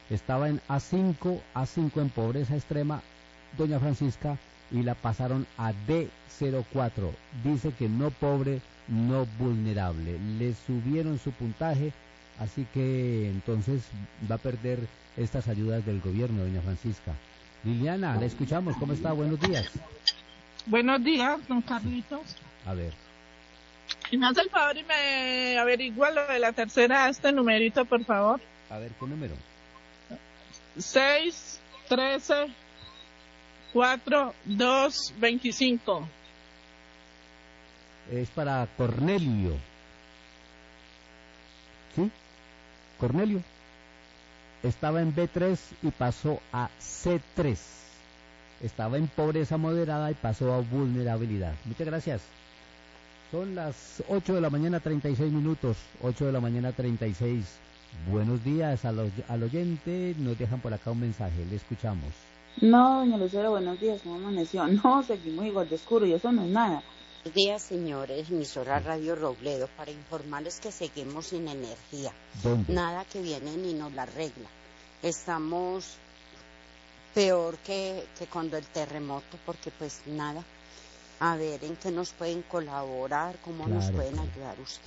Estaba en A5 en pobreza extrema, doña Francisca, y la pasaron a D04. Dice que no pobre, no vulnerable. Le subieron su puntaje, así que entonces va a perder estas ayudas del gobierno, doña Francisca. Liliana, la escuchamos. ¿Cómo está? Buenos días. Buenos días, don Carlitos. A ver. Y me hace el favor y me averigua lo de la tercera, este numerito, por favor. A ver, ¿qué número? 6, 13, 4, 2, 25. Es para Cornelio. ¿Sí? Cornelio. Estaba en B3 y pasó a C3. Estaba en pobreza moderada y pasó a vulnerabilidad. Muchas gracias. Son las 8 de la mañana 36 minutos. 8 de la mañana 36. Buenos días al oyente. Nos dejan por acá un mensaje. Le escuchamos. No, doña Lucero, buenos días. ¿Cómo amaneció? No, seguimos igual de oscuro y eso no es nada. Buenos días, señores, emisora Radio Robledo, para informarles que seguimos sin energía. ¿Dónde? Nada que viene ni nos la arregla. Estamos peor que cuando el terremoto, porque pues nada. A ver, ¿en qué nos pueden colaborar? ¿Cómo nos pueden ayudar ustedes?